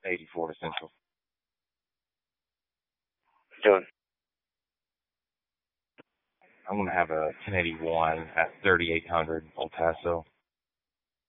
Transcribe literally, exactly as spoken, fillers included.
eighty-four Essential. Doing. I'm going to have a ten eighty-one at thirty-eight hundred El Paso.